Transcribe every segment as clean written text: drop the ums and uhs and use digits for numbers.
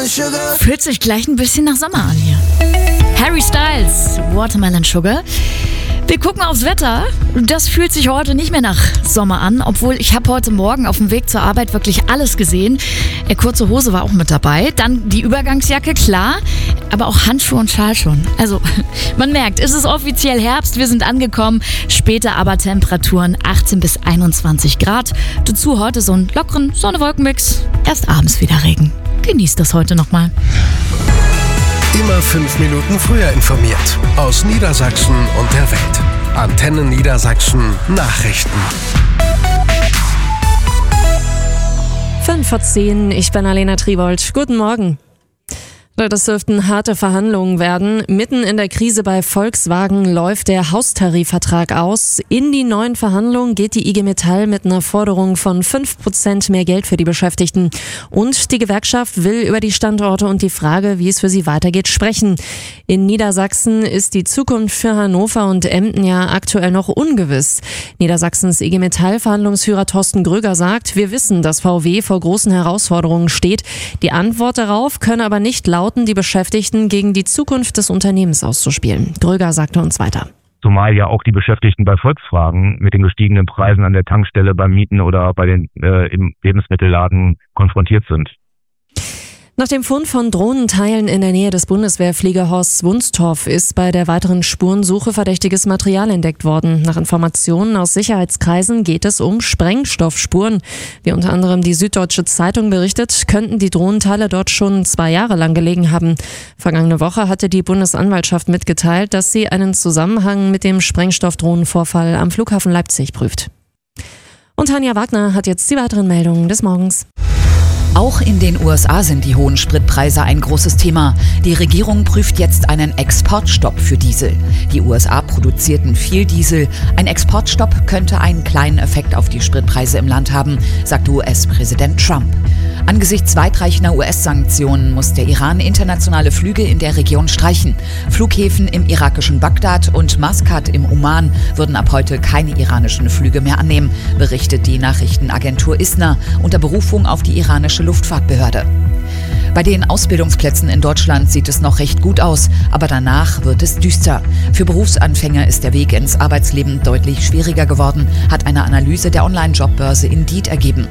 Watermelon Sugar. Fühlt sich gleich ein bisschen nach Sommer an hier. Harry Styles, Watermelon Sugar. Wir gucken aufs Wetter. Das fühlt sich heute nicht mehr nach Sommer an, obwohl ich habe heute Morgen auf dem Weg zur Arbeit wirklich alles gesehen. Kurze Hose war auch mit dabei. Dann die Übergangsjacke, klar, aber auch Handschuhe und Schal schon. Also man merkt, es ist offiziell Herbst, wir sind angekommen. Später aber Temperaturen 18 bis 21 Grad. Dazu heute so einen lockeren Sonne-Wolken-Mix. Erst abends wieder Regen. Genießt das heute nochmal. Immer 5 Minuten früher informiert. Aus Niedersachsen und der Welt. Antenne Niedersachsen Nachrichten. 5:10, ich bin Alena Tribold. Guten Morgen. Das dürften harte Verhandlungen werden. Mitten in der Krise bei Volkswagen läuft der Haustarifvertrag aus. In die neuen Verhandlungen geht die IG Metall mit einer Forderung von 5% mehr Geld für die Beschäftigten. Und die Gewerkschaft will über die Standorte und die Frage, wie es für sie weitergeht, sprechen. In Niedersachsen ist die Zukunft für Hannover und Emden ja aktuell noch ungewiss. Niedersachsens IG Metall-Verhandlungsführer Thorsten Gröger sagt, wir wissen, dass VW vor großen Herausforderungen steht. Die Antwort darauf könne aber nicht lauten, die Beschäftigten gegen die Zukunft des Unternehmens auszuspielen. Gröger sagte uns weiter. Zumal ja auch die Beschäftigten bei Volkswagen mit den gestiegenen Preisen an der Tankstelle, beim Mieten oder bei den im Lebensmittelladen konfrontiert sind. Nach dem Fund von Drohnenteilen in der Nähe des Bundeswehrfliegerhorsts Wunstorf ist bei der weiteren Spurensuche verdächtiges Material entdeckt worden. Nach Informationen aus Sicherheitskreisen geht es um Sprengstoffspuren. Wie unter anderem die Süddeutsche Zeitung berichtet, könnten die Drohnenteile dort schon 2 Jahre lang gelegen haben. Vergangene Woche hatte die Bundesanwaltschaft mitgeteilt, dass sie einen Zusammenhang mit dem Sprengstoffdrohnenvorfall am Flughafen Leipzig prüft. Und Tanja Wagner hat jetzt die weiteren Meldungen des Morgens. Auch in den USA sind die hohen Spritpreise ein großes Thema. Die Regierung prüft jetzt einen Exportstopp für Diesel. Die USA produzierten viel Diesel. Ein Exportstopp könnte einen kleinen Effekt auf die Spritpreise im Land haben, sagte US-Präsident Trump. Angesichts weitreichender US-Sanktionen muss der Iran internationale Flüge in der Region streichen. Flughäfen im irakischen Bagdad und Maskat im Oman würden ab heute keine iranischen Flüge mehr annehmen, berichtet die Nachrichtenagentur ISNA unter Berufung auf die iranische Luftfahrtbehörde. Bei den Ausbildungsplätzen in Deutschland sieht es noch recht gut aus, aber danach wird es düster. Für Berufsanfänger ist der Weg ins Arbeitsleben deutlich schwieriger geworden, hat eine Analyse der Online-Jobbörse Indeed ergeben.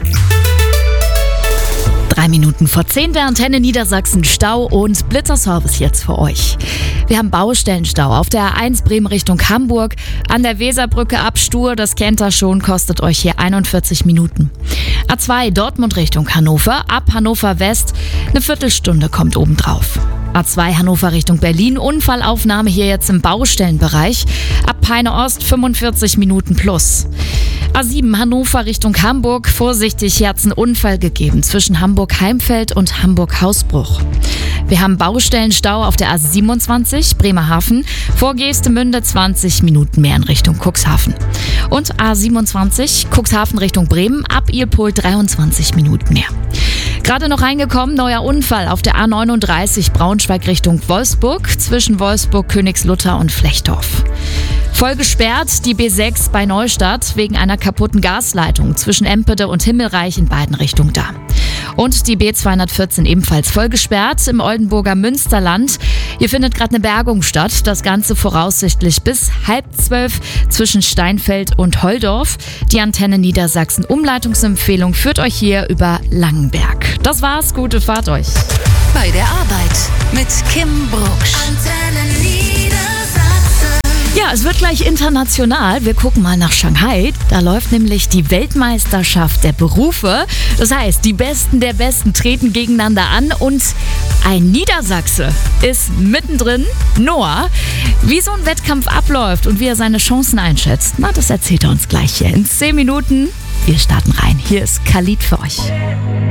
3 Minuten vor 10 der Antenne Niedersachsen Stau und Blitzerservice jetzt für euch. Wir haben Baustellenstau auf der A1 Bremen Richtung Hamburg. An der Weserbrücke ab Stur, das kennt ihr schon, kostet euch hier 41 Minuten. A2 Dortmund Richtung Hannover, ab Hannover West, eine Viertelstunde kommt obendrauf. A2 Hannover Richtung Berlin, Unfallaufnahme hier jetzt im Baustellenbereich. Ab Peine Ost 45 Minuten plus. A7 Hannover Richtung Hamburg, vorsichtig, hier hat's einen Unfall gegeben zwischen Hamburg-Heimfeld und Hamburg-Hausbruch. Wir haben Baustellenstau auf der A27 Bremerhaven, vor Geestemünde 20 Minuten mehr in Richtung Cuxhaven. Und A27 Cuxhaven Richtung Bremen, ab Ilpol 23 Minuten mehr. Gerade noch reingekommen, neuer Unfall auf der A39 Braunschweig Richtung Wolfsburg, zwischen Wolfsburg, Königslutter und Flechdorf. Voll gesperrt die B6 bei Neustadt wegen einer kaputten Gasleitung zwischen Empede und Himmelreich in beiden Richtungen da. Und die B214 ebenfalls voll gesperrt im Oldenburger Münsterland. Hier findet gerade eine Bergung statt. Das Ganze voraussichtlich bis 11:30 zwischen Steinfeld und Holdorf. Die Antenne Niedersachsen Umleitungsempfehlung führt euch hier über Langenberg. Das war's, gute Fahrt euch. Bei der Arbeit mit Kim Brucksch. Antenne Niedersachsen. Ja, es wird gleich international. Wir gucken mal nach Shanghai. Da läuft nämlich die Weltmeisterschaft der Berufe. Das heißt, die Besten der Besten treten gegeneinander an und ein Niedersachse ist mittendrin, Noah. Wie so ein Wettkampf abläuft und wie er seine Chancen einschätzt, na, das erzählt er uns gleich hier in 10 Minuten. Wir starten rein. Hier ist Khalid für euch.